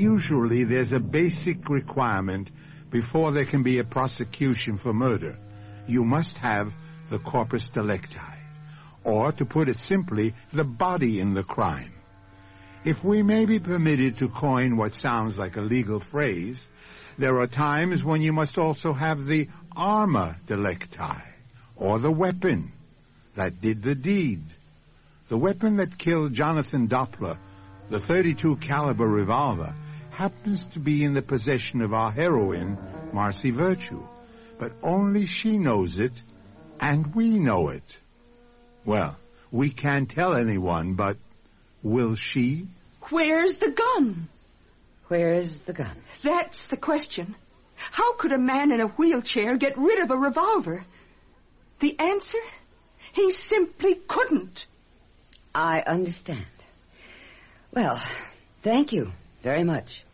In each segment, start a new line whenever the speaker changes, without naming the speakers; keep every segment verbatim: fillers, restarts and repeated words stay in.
usually there's a basic requirement before there can be a prosecution for murder. You must have the corpus delicti, or, to put it simply, the body in the crime. If we may be permitted to coin what sounds like a legal phrase, there are times when you must also have the arma delicti, or the weapon that did the deed. The weapon that killed Jonathan Doppler, the thirty-two caliber revolver, happens to be in the possession of our heroine, Marcy Virtue. But only she knows it, and we know it. Well, we can't tell anyone, but will she?
Where's the gun?
Where's the gun?
That's the question. How could a man in a wheelchair get rid of a revolver? The answer? He simply couldn't.
I understand. Well, thank you very much.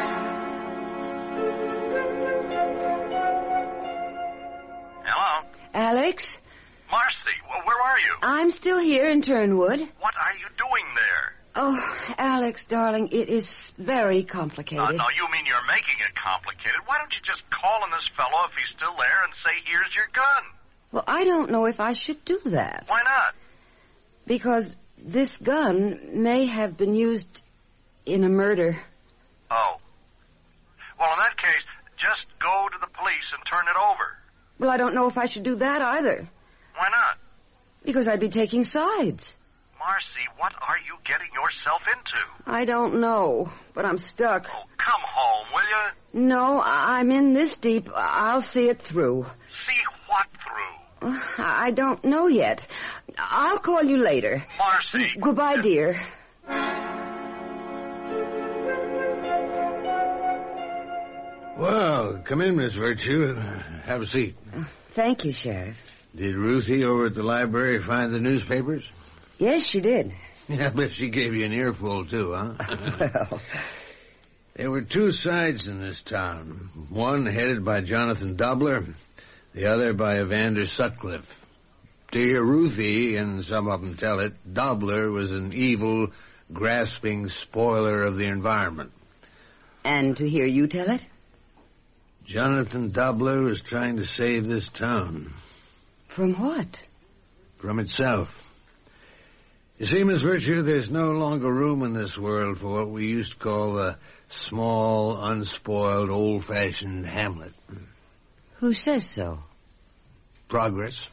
Hello?
Alex?
Marcy, well, where are you?
I'm still here in Turnwood.
What are you doing there?
Oh, Alex, darling, it is very complicated.
Uh, no, you mean you're making it complicated. Why don't you just call on this fellow if he's still there and say, here's your gun?
Well, I don't know if I should do that.
Why not?
Because this gun may have been used in a murder.
Oh. Well, in that case, just go to the police and turn it over.
Well, I don't know if I should do that either.
Why not?
Because I'd be taking sides.
Marcy, what are you getting yourself into?
I don't know, but I'm stuck.
Oh, come home, will you?
No, I- I'm in this deep. I'll see it through.
See what through?
I don't know yet. I'll call you later.
Marcy.
Goodbye, dear.
Well, come in, Miss Virtue. Have a seat.
Uh, thank you, Sheriff.
Did Ruthie over at the library find the newspapers?
Yes, she did.
Yeah, I bet she gave you an earful, too, huh?
Well...
There were two sides in this town. One headed by Jonathan Dobler, the other by Evander Sutcliffe. To hear Ruthie, and some of them tell it, Dobler was an evil, grasping spoiler of the environment.
And to hear you tell it?
Jonathan Dobler was trying to save this town.
From what?
From itself. You see, Miss Virtue, there's no longer room in this world for what we used to call the small, unspoiled, old-fashioned hamlet.
Who says so?
Progress.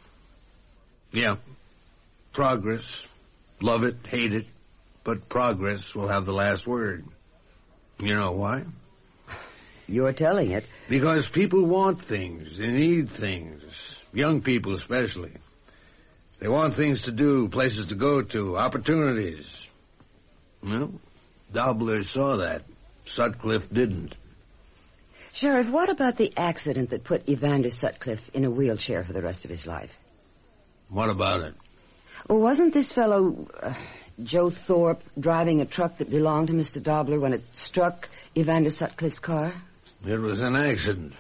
Yeah, progress. Love it, hate it, but progress will have the last word. You know why?
You're telling it.
Because people want things. They need things. Young people especially. They want things to do, places to go to, opportunities. Well, Dobler saw that. Sutcliffe didn't.
Sheriff, what about the accident that put Evander Sutcliffe in a wheelchair for the rest of his life?
What about it?
Well, wasn't this fellow, uh, Joe Thorpe, driving a truck that belonged to Mister Dobler when it struck Evander Sutcliffe's car?
It was an accident.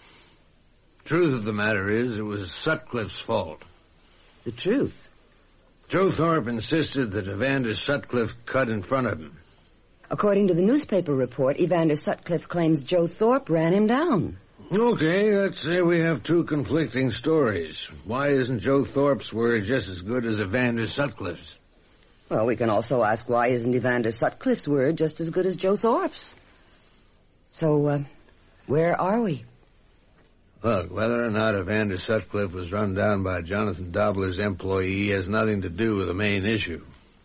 Truth of the matter is, it was Sutcliffe's fault.
The truth?
Joe Thorpe insisted that Evander Sutcliffe cut in front of him.
According to the newspaper report, Evander Sutcliffe claims Joe Thorpe ran him down.
Okay, let's say we have two conflicting stories. Why isn't Joe Thorpe's word just as good as Evander Sutcliffe's?
Well, we can also ask why isn't Evander Sutcliffe's word just as good as Joe Thorpe's? So, uh, where are we?
Look, whether or not Evander Sutcliffe was run down by Jonathan Dobler's employee has nothing to do with the main issue.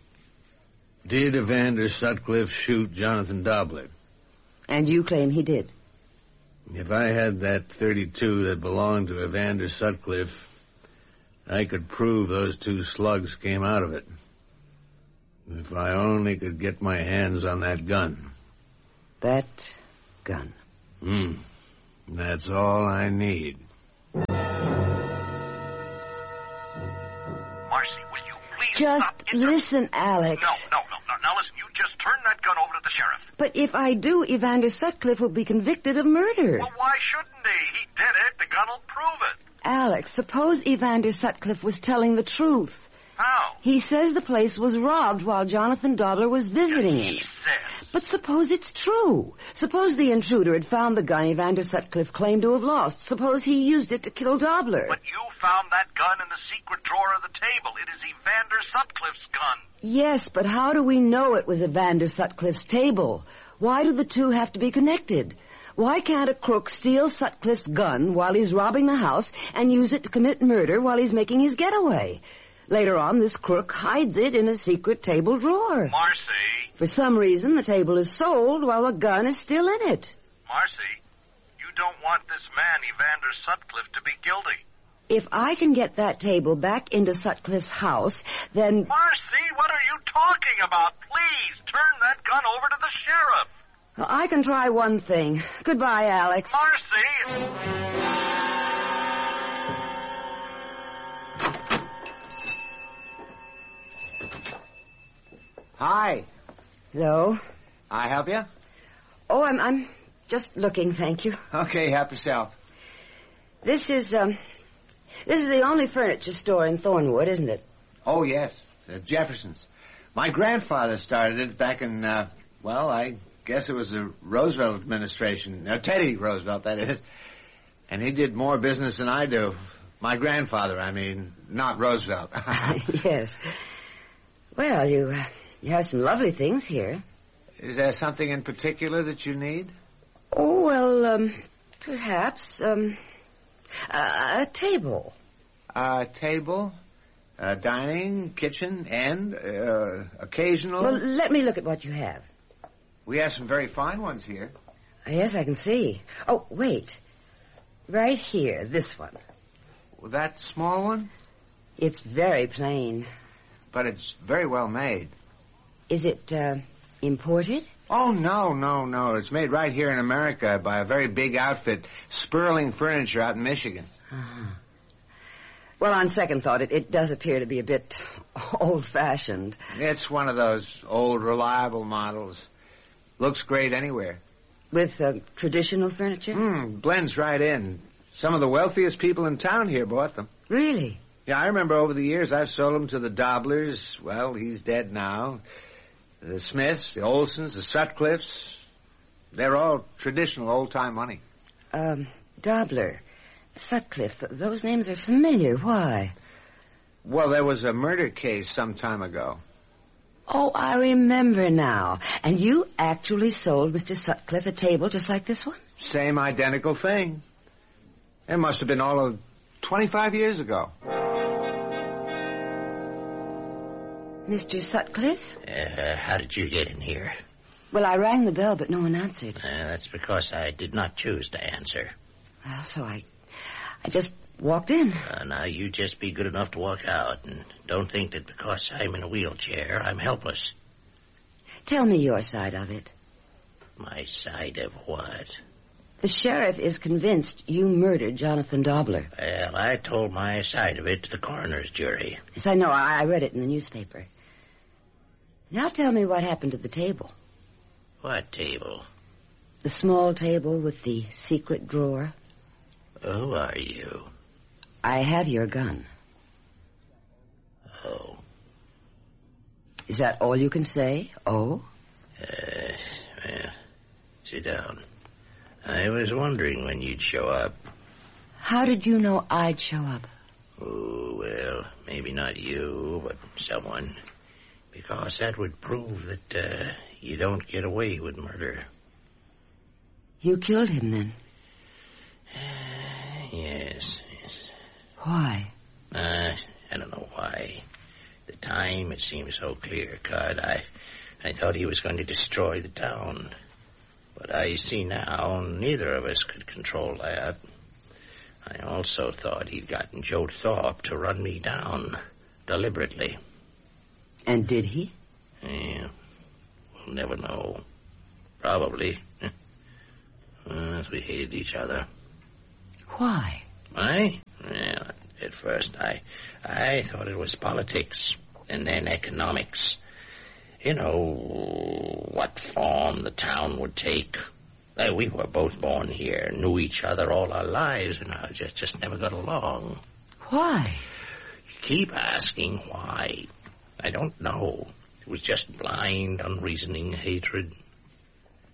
Did Evander Sutcliffe shoot Jonathan Dobler?
And you claim he did?
If I had that thirty-two that belonged to Evander Sutcliffe, I could prove those two slugs came out of it. If I only could get my hands on that gun.
That gun?
Hmm. That's all I need.
Marcy, will you please
Just
stop inter-
listen, Alex.
No, no, no, no. Now listen, you just turn that gun over to the sheriff.
But if I do, Evander Sutcliffe will be convicted of murder.
Well, why shouldn't he? He did it. The gun will prove it.
Alex, suppose Evander Sutcliffe was telling the truth.
How?
He says the place was robbed while Jonathan Dobler was visiting him.
He says.
But suppose it's true. Suppose the intruder had found the gun Evander Sutcliffe claimed to have lost. Suppose he used it to kill Dobler.
But you found that gun in the secret drawer of the table. It is Evander Sutcliffe's gun.
Yes, but how do we know it was Evander Sutcliffe's table? Why do the two have to be connected? Why can't a crook steal Sutcliffe's gun while he's robbing the house and use it to commit murder while he's making his getaway? Later on, this crook hides it in a secret table drawer.
Marcy.
For some reason, the table is sold while the gun is still in it.
Marcy, you don't want this man, Evander Sutcliffe, to be guilty.
If I can get that table back into Sutcliffe's house, then...
Marcy, what are you talking about? Please, turn that gun over to the sheriff.
Well, I can try one thing. Goodbye, Alex.
Marcy!
Hi.
Hello?
I help you?
Oh, I'm I'm just looking, thank you.
Okay, help yourself.
This is, um... This is the only furniture store in Thornwood, isn't it?
Oh, yes. Uh, Jefferson's. My grandfather started it back in, uh, well, I guess it was the Roosevelt administration. Uh, Teddy Roosevelt, that is. And he did more business than I do. My grandfather, I mean, not Roosevelt.
Yes. Well, you, uh, you have some lovely things here.
Is there something in particular that you need?
Oh, well, um, perhaps, um... Uh, a table.
A table, a dining, kitchen, and uh, occasional...
Well, let me look at what you have.
We have some very fine ones here.
Yes, I can see. Oh, wait. Right here, this one.
Well, that small one?
It's very plain.
But it's very well made.
Is it, uh, imported?
Oh, no, no, no. It's made right here in America by a very big outfit, Sperling Furniture out in Michigan.
Uh-huh. Well, on second thought, it, it does appear to be a bit old-fashioned.
It's one of those old, reliable models. Looks great anywhere.
With uh, traditional furniture?
Mm, blends right in. Some of the wealthiest people in town here bought them.
Really?
Yeah, I remember over the years I've sold them to the Doblers. Well, he's dead now. The Smiths, the Olsons, the Sutcliffes. They're all traditional old-time money.
Um, Dobler, Sutcliffe, th- those names are familiar. Why?
Well, there was a murder case some time ago.
Oh, I remember now. And you actually sold Mister Sutcliffe a table just like this one?
Same identical thing. It must have been all of twenty-five years ago.
Mister Sutcliffe?
Uh, how did you get in here?
Well, I rang the bell, but no one answered.
Uh, that's because I did not choose to answer.
Well, so I... I just walked in.
Uh, now, you just be good enough to walk out, and don't think that because I'm in a wheelchair, I'm helpless.
Tell me your side of it.
My side of what?
The sheriff is convinced you murdered Jonathan Dobler.
Well, I told my side of it to the coroner's jury.
Yes, I know. I, I read it in the newspaper. Now tell me what happened to the table.
What table?
The small table with the secret drawer.
Who are you?
I have your gun.
Oh.
Is that all you can say? Oh?
Uh, well, sit down. I was wondering when you'd show up.
How did you know I'd show up?
Oh, well, maybe not you, but someone. Because that would prove that uh, you don't get away with murder.
You killed him, then?
Uh, yes, yes.
Why?
Uh, I don't know why. At the time, it seemed so clear-cut. I, I thought he was going to destroy the town. But I see now neither of us could control that. I also thought he'd gotten Joe Thorpe to run me down, deliberately.
And did he?
Yeah, we'll never know. Probably. uh, we hated each other.
Why?
I? Well, at first I, I thought it was politics, and then economics. You know, what form the town would take. Uh, we were both born here, knew each other all our lives, and I just, just never got along.
Why?
You keep asking why. I don't know. It was just blind, unreasoning hatred.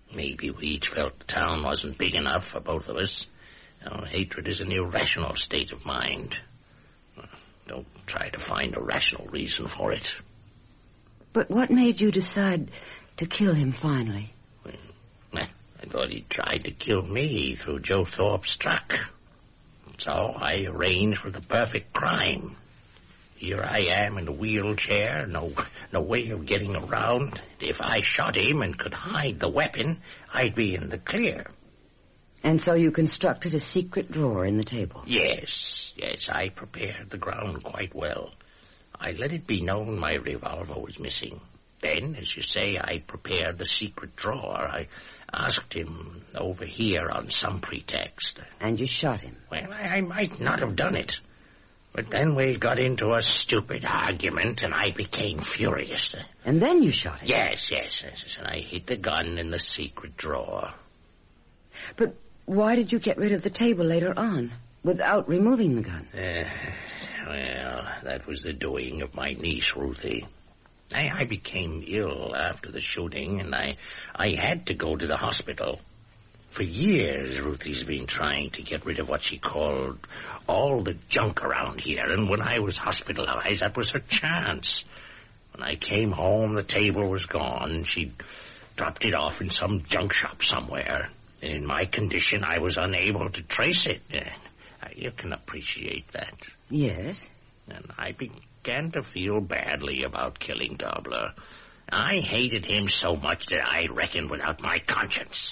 Maybe we each felt the town wasn't big enough for both of us. Now, hatred is an irrational state of mind. Don't try to find a rational reason for it.
But what made you decide to kill him finally?
Well, I thought he tried to kill me through Joe Thorpe's truck. So I arranged for the perfect crime. Here I am in a wheelchair, no no way of getting around. If I shot him and could hide the weapon, I'd be in the clear.
And so you constructed a secret drawer in the table?
Yes, yes, I prepared the ground quite well. I let it be known my revolver was missing. Then, as you say, I prepared the secret drawer. I asked him over here on some pretext.
And you shot him?
Well, I, I might not have done it. But then we got into a stupid argument, and I became furious.
And then you shot him?
Yes, yes, yes, and I hid the gun in the secret drawer.
But why did you get rid of the table later on, without removing the gun?
Uh, well, that was the doing of my niece, Ruthie. I, I became ill after the shooting, and I, I had to go to the hospital. For years, Ruthie's been trying to get rid of what she called all the junk around here, and when I was hospitalized, that was her chance. When I came home, the table was gone. She'd dropped it off in some junk shop somewhere. And in my condition, I was unable to trace it. Uh, you can appreciate that.
Yes.
And I began to feel badly about killing Dobler. I hated him so much that I reckoned without my conscience.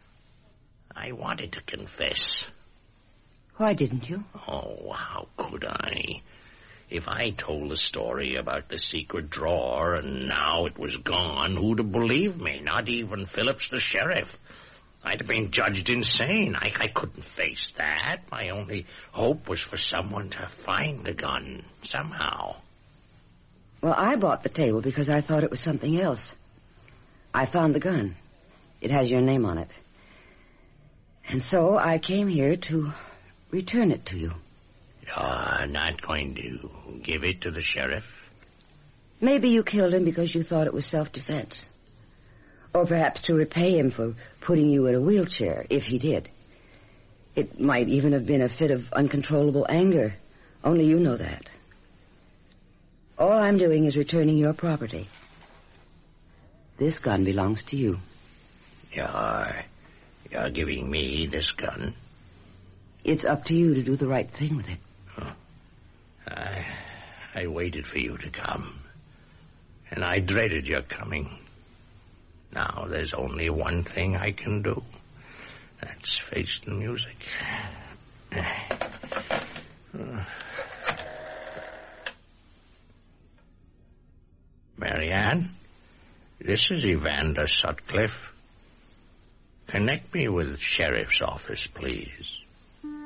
I wanted to confess.
Why didn't you?
Oh, how could I? If I told the story about the secret drawer and now it was gone, who'd have believed me? Not even Phillips the sheriff. I'd have been judged insane. I, I couldn't face that. My only hope was for someone to find the gun somehow.
Well, I bought the table because I thought it was something else. I found the gun. It has your name on it. And so I came here to return it to you.
You're not going to give it to the sheriff?
Maybe you killed him because you thought it was self-defense. Or perhaps to repay him for putting you in a wheelchair, if he did. It might even have been a fit of uncontrollable anger. Only you know that. All I'm doing is returning your property. This gun belongs to you.
You're... you're giving me this gun?
It's up to you to do the right thing with it.
Huh. I... I waited for you to come. And I dreaded your coming. Now there's only one thing I can do. That's face the music. Marianne, this is Evander Sutcliffe. Connect me with the sheriff's office, please.